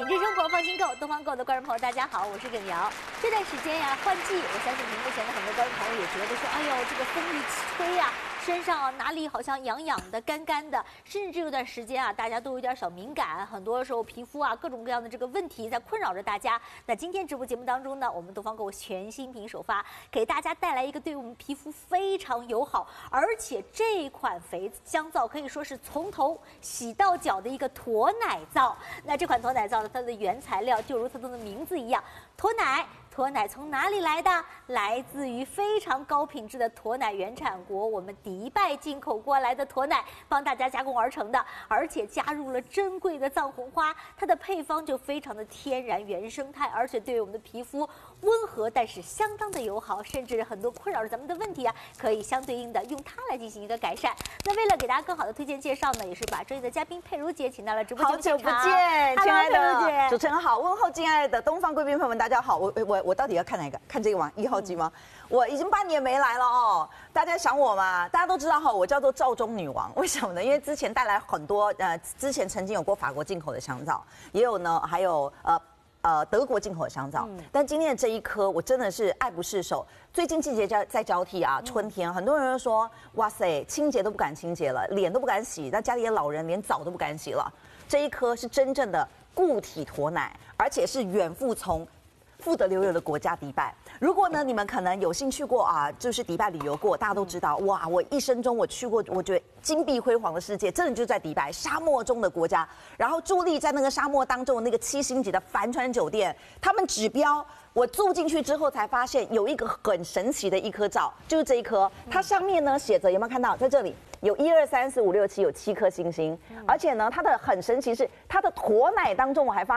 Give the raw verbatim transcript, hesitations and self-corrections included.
品质生活放心购，东方购的观众朋友，大家好，我是耿瑶。这段时间呀，换季，我相信屏幕前的很多观众朋友也觉得说，哎呦，这个风一吹呀。 身上啊哪里好像痒痒的、干干的，甚至这段时间啊，大家都有点小敏感，很多时候皮肤啊各种各样的这个问题在困扰着大家。那今天直播节目当中呢，我们东方购全新品首发，给大家带来一个对我们皮肤非常友好，而且这款肥香皂可以说是从头洗到脚的一个驼奶皂。那这款驼奶皂呢，它的原材料就如它的名字一样，驼奶。 驼奶从哪里来的？来自于非常高品质的驼奶原产国，我们迪拜进口过来的驼奶，帮大家加工而成的，而且加入了珍贵的藏红花，它的配方就非常的天然原生态，而且对我们的皮肤温和，但是相当的友好，甚至很多困扰着咱们的问题啊，可以相对应的用它来进行一个改善。那为了给大家更好的推荐介绍呢，也是把专业的嘉宾佩如姐请到了直播间现场。 好久不见，亲爱的主持人好，问候敬爱的东方贵宾朋友们，大家好，我我。 我到底要看哪个？看这个吗？一号机吗？我已经半年没来了哦。大家想我吗？大家都知道哈，我叫做罩中女王。为什么呢？因为之前带来很多呃，之前曾经有过法国进口的香皂，也有呢，还有呃呃德国进口的香皂。嗯、但今天的这一颗，我真的是爱不释手。最近季节在在交替啊，春天，很多人都说，哇塞，清洁都不敢清洁了，脸都不敢洗，那家里的老人连澡都不敢洗了。这一颗是真正的固体驼奶，而且是远赴从 富得流油的国家迪拜，如果呢你们可能有幸去过啊，就是迪拜旅游过，大家都知道，哇，我一生中我去过，我觉得金碧辉煌的世界，真的就在迪拜沙漠中的国家，然后伫立在那个沙漠当中的那个七星级的帆船酒店，他们指标。 我住进去之后才发现有一个很神奇的一颗皂，就是这一颗，它上面呢写着有没有看到？在这里有一二三四五六七，有七颗星星，而且呢它的很神奇是它的驼奶当中我还发